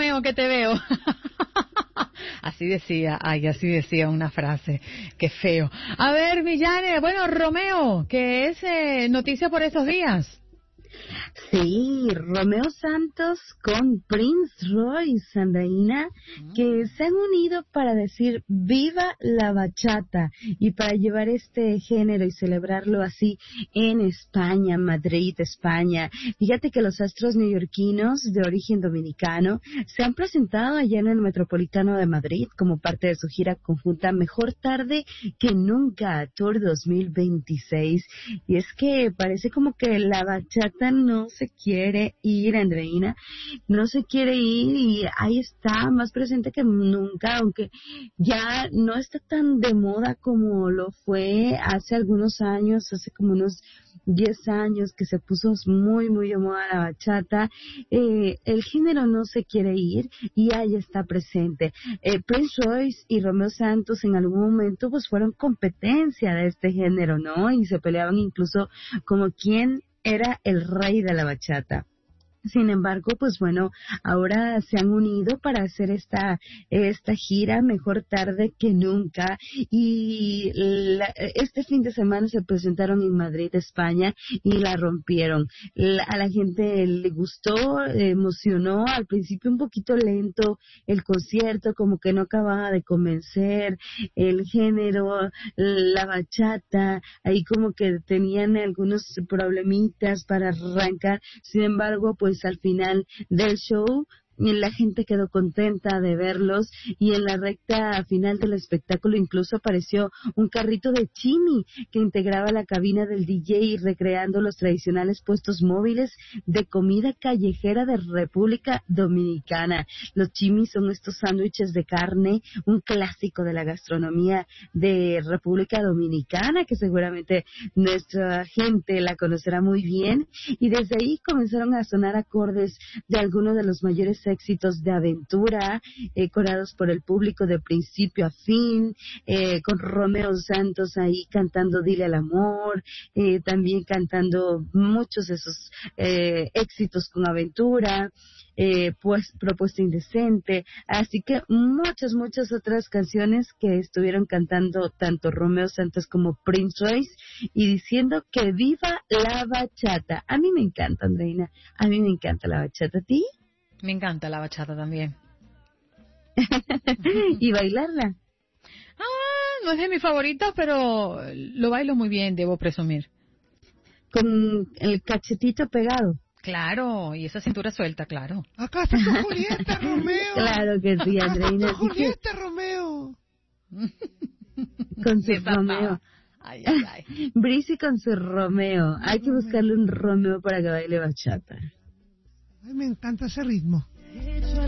Romeo, que te veo. Así decía una frase. Qué feo. A ver, Millane, bueno, Romeo, ¿qué es noticia por estos días? Sí, Romeo Santos con Prince Royce, Andreina, que se han unido para decir viva la bachata y para llevar este género y celebrarlo así en España, Madrid, España. Fíjate que los astros neoyorquinos de origen dominicano se han presentado allá en el Metropolitano de Madrid como parte de su gira conjunta Mejor Tarde que Nunca Tour 2026. Y es que parece como que la bachata no se quiere ir, Andreina, no se quiere ir y ahí está, más presente que nunca, aunque ya no está tan de moda como lo fue hace algunos años, hace como unos 10 años que se puso muy, muy de moda la bachata. El género no se quiere ir y ahí está presente. Prince Royce y Romeo Santos en algún momento pues fueron competencia de este género, ¿no? Y se peleaban incluso como quién era el rey de la bachata. Sin embargo, pues bueno, ahora se han unido para hacer esta gira Mejor Tarde que Nunca y este fin de semana se presentaron en Madrid, España y la rompieron. A la gente le gustó, emocionó, al principio un poquito lento el concierto, como que no acababa de convencer el género, la bachata, ahí como que tenían algunos problemitas para arrancar. Sin embargo, pues al final del show la gente quedó contenta de verlos y en la recta final del espectáculo incluso apareció un carrito de Chimi que integraba la cabina del DJ recreando los tradicionales puestos móviles de comida callejera de República Dominicana. Los Chimis son estos sándwiches de carne, un clásico de la gastronomía de República Dominicana que seguramente nuestra gente la conocerá muy bien y desde ahí comenzaron a sonar acordes de algunos de los mayores éxitos de aventura, coreados por el público de principio a fin, con Romeo Santos ahí cantando Dile al Amor, también cantando muchos de esos éxitos con aventura, pues Propuesta Indecente, así que muchas otras canciones que estuvieron cantando tanto Romeo Santos como Prince Royce y diciendo que viva la bachata. A mí me encanta, Andreina, a mí me encanta la bachata. ¿A ti? Me encanta la bachata también. ¿Y bailarla? No es de mis favoritos, pero lo bailo muy bien, debo presumir. Con el cachetito pegado. Claro, y esa cintura suelta, claro. Acá está tu Julieta, Romeo. Claro que sí, Andreina. Acá está tu Julieta, Romeo. Con su Romeo. Ay. Brisi con su Romeo. Hay que buscarle un Romeo para que baile bachata. Ay, me encanta ese ritmo.